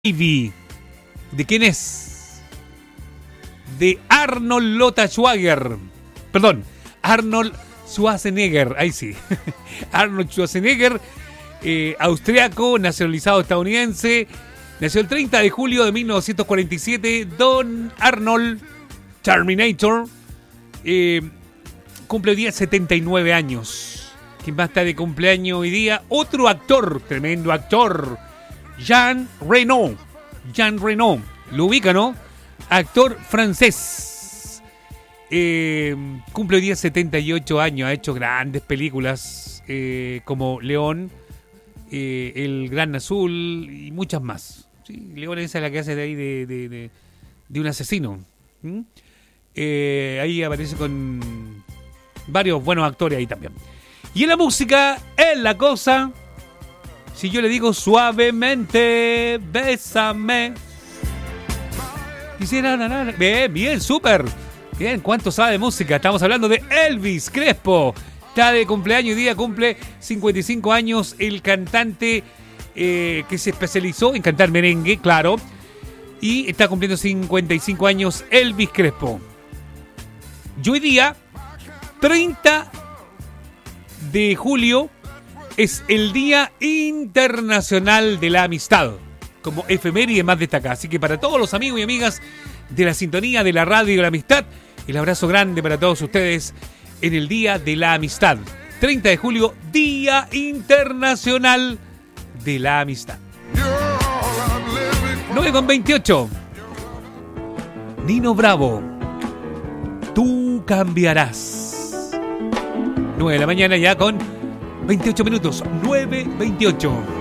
Baby. ¿De quién es? De Arnold Lotta Schwager. Perdón, Arnold Schwarzenegger. Ahí sí. Arnold Schwarzenegger, austriaco, nacionalizado estadounidense. Nació el 30 de julio de 1947. Don Arnold Terminator. Cumple hoy día 79 años. ¿Quién más está de cumpleaños hoy día? Otro actor, tremendo actor. Jean Reno. Jean Reno. Lo ubica, ¿no? Actor francés. Cumple hoy día 78 años. Ha hecho grandes películas como León, El Gran Azul y muchas más. ¿Sí? León esa es la que hace de ahí de un asesino. Ahí aparece con varios buenos actores ahí también. Y en la música, en la cosa... Si yo le digo suavemente, bésame. Quisiera... Bien, bien, súper. Bien, ¿cuánto sabe de música? Estamos hablando de Elvis Crespo. Está de cumpleaños y día cumple 55 años. El cantante que se especializó en cantar merengue, claro. Y está cumpliendo 55 años Elvis Crespo. Y hoy día, 30 de julio... es el Día Internacional de la Amistad, como efeméride más destacada. Así que para todos los amigos y amigas de la sintonía de la radio y de la amistad, el abrazo grande para todos ustedes en el Día de la Amistad. 30 de julio, Día Internacional de la Amistad. 9:28. Nino Bravo, tú cambiarás. 9 de la mañana ya con 28 minutos, 9:28.